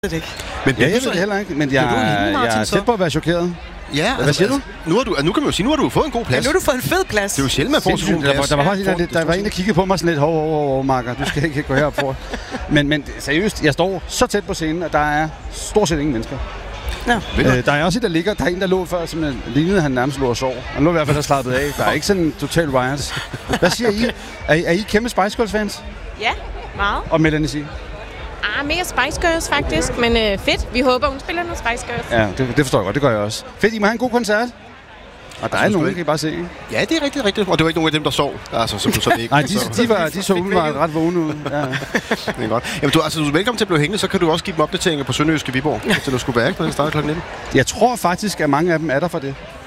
det ikke. Men jeg ved det heller ikke, men jeg er tæt på at være chokeret. Ja, hvad siger du? Nu kan man jo sige, nu har du fået en god plads. Ja, nu har du fået en fed plads. Det er jo sjældent, man får sådan en plads. Der var faktisk der var en, der kiggede på mig sådan lidt, hov, Marker, du skal ikke gå herop for. Men seriøst, jeg står så tæt på scenen, og der er stort set ingen mennesker. Ja. Der er også der er en, der lå før, som lignede, han nærmest lå og sov. Han lå i hvert fald der slappet af. Der er ikke sådan en total riots. Hvad siger I? Er I kæmpe Spice Girls fans? Ja, meget. Og Melanie C? Mega Spice Girls faktisk, men fedt. Vi håber, hun spiller nogle Spice Girls. Ja, det forstår jeg godt. Det gør jeg også. Fedt, I må have en god koncert. Og der er nogen, kan I bare se. Ja, det er rigtigt. Og det var ikke nogen af dem, der sov. Altså, som du så ikke. Nej, de så umiddelbart ret vågne ud. Ja. Det er godt. Jamen, du er velkommen til at blive hængende, så kan du også give dem opdateringer på Sønderjyske Viborg, til du skulle være, når det starter kl. 19. Jeg tror faktisk, at mange af dem er der for det.